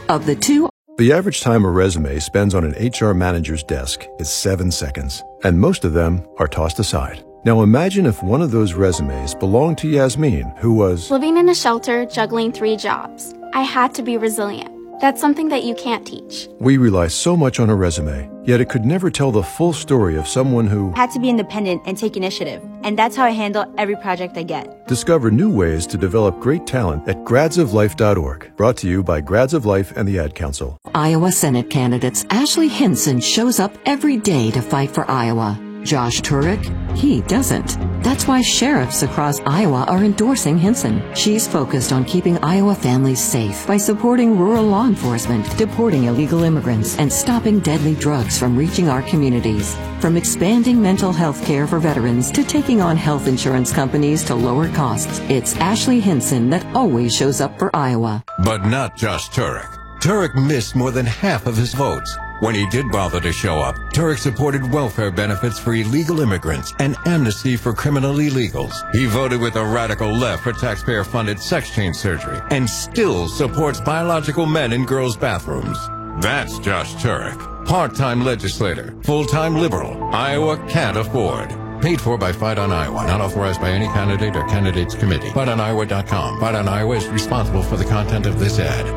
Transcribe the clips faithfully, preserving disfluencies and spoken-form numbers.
Of the two, the average time a resume spends on an H R manager's desk is seven seconds, and most of them are tossed aside. Now imagine if one of those resumes belonged to Yasmin, who was living in a shelter, juggling three jobs. I had to be resilient. That's something that you can't teach. We rely so much on a resume, yet it could never tell the full story of someone who had to be independent and take initiative. And that's how I handle every project I get. Discover new ways to develop great talent at grads of life dot org. Brought to you by Grads of Life and the Ad Council. Iowa Senate candidates Ashley Hinson shows up every day to fight for Iowa. Josh Turek, he doesn't. That's why sheriffs across Iowa are endorsing Hinson. She's focused on keeping Iowa families safe by supporting rural law enforcement, deporting illegal immigrants, and stopping deadly drugs from reaching our communities. From expanding mental health care for veterans to taking on health insurance companies to lower costs, it's Ashley Hinson that always shows up for Iowa. But not Josh Turek. Turek missed more than half of his votes. When he did bother to show up, Turek supported welfare benefits for illegal immigrants and amnesty for criminal illegals. He voted with the radical left for taxpayer-funded sex change surgery and still supports biological men in girls' bathrooms. That's Josh Turek. Part-time legislator, full-time liberal. Iowa can't afford. Paid for by Fight on Iowa. Not authorized by any candidate or candidates committee. fight on iowa dot com. Fight on Iowa is responsible for the content of this ad.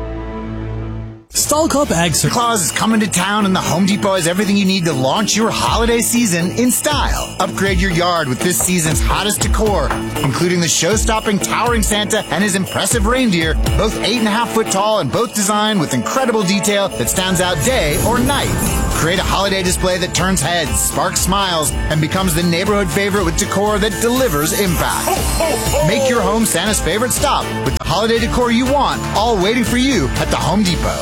Stahlkopf Ag Services Claus is coming to town, and the Home Depot has everything you need to launch your holiday season in style. Upgrade your yard with this season's hottest decor, including the show-stopping towering Santa and his impressive reindeer, both eight and a half foot tall and both designed with incredible detail that stands out day or night. Create a holiday display that turns heads, sparks smiles, and becomes the neighborhood favorite with decor that delivers impact. Make your home Santa's favorite stop with the holiday decor you want, all waiting for you at the Home Depot.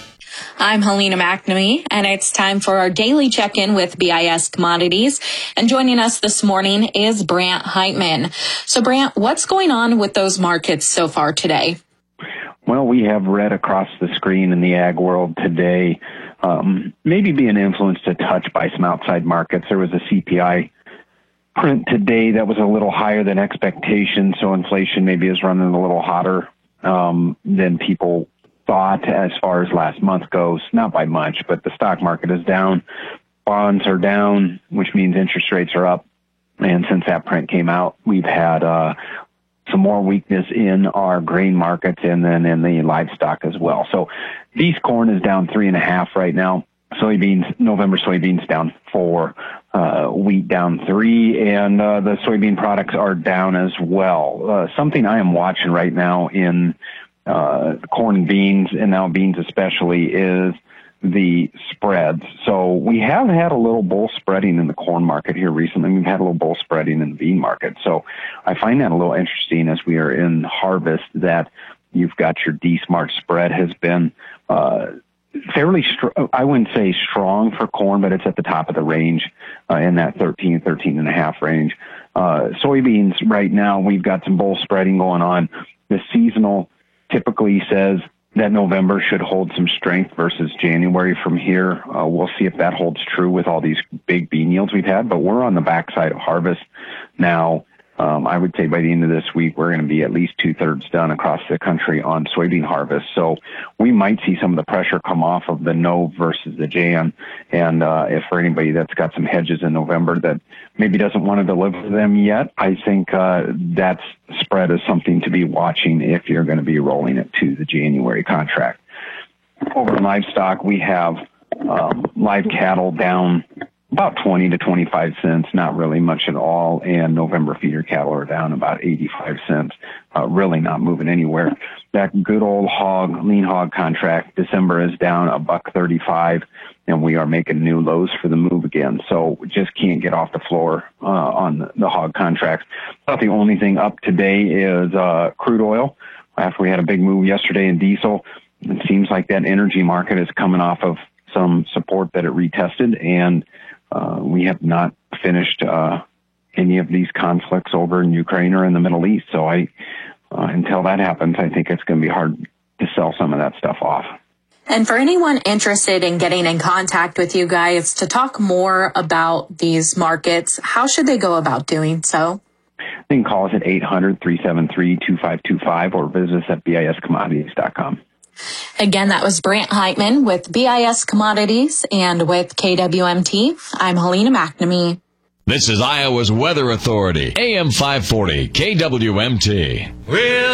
I'm Helena McNamee, and it's time for our daily check-in with B I S Commodities. And joining us this morning is Brant Heitman. So, Brant, what's going on with those markets so far today? Well, we have red across the screen in the ag world today, um, maybe being influenced a touch by some outside markets. There was a C P I print today that was a little higher than expectation, so inflation maybe is running a little hotter um, than people thought as far as last month goes. Not by much, but the stock market is down. Bonds are down, which means interest rates are up. And since that print came out, we've had uh, some more weakness in our grain markets and then in the livestock as well. So beef corn is down three and a half right now. Soybeans, November soybeans down four, uh, wheat down three, and uh, the soybean products are down as well. Uh, something I am watching right now in uh, corn and beans, and now beans especially, is the spreads. So we have had a little bull spreading in the corn market here recently. We've had a little bull spreading in the bean market. So I find that a little interesting as we are in harvest, that you've got your D-Smart spread has been uh, fairly, str- I wouldn't say strong for corn, but it's at the top of the range uh, in that thirteen, thirteen and a half range. Uh, soybeans right now, we've got some bull spreading going on. The seasonal typically says that November should hold some strength versus January from here. Uh, we'll see if that holds true with all these big bean yields we've had, but we're on the backside of harvest now. Um, I would say by the end of this week, we're going to be at least two-thirds done across the country on soybean harvest. So we might see some of the pressure come off of the Nov versus the Jan. And uh, if for anybody that's got some hedges in November that maybe doesn't want to deliver them yet, I think uh, that spread is something to be watching if you're going to be rolling it to the January contract. Over in livestock, we have um, live cattle down about twenty to twenty-five cents, not really much at all. And November feeder cattle are down about eighty-five cents, uh, really not moving anywhere. That good old hog, lean hog contract, December is down a buck thirty-five, and we are making new lows for the move again. So we just can't get off the floor uh, on the, the hog contracts. About the only thing up today is uh, crude oil. After we had a big move yesterday in diesel, it seems like that energy market is coming off of some support that it retested, and Uh, we have not finished uh, any of these conflicts over in Ukraine or in the Middle East. So I, uh, until that happens, I think it's going to be hard to sell some of that stuff off. And for anyone interested in getting in contact with you guys to talk more about these markets, how should they go about doing so? They can call us at eight hundred, three seven three, two five two five or visit us at B I S commodities dot com. Again, that was Brant Heitman with B I S Commodities, and with K W M T, I'm Helena McNamee. This is Iowa's Weather Authority, A M five forty, K W M T. Well,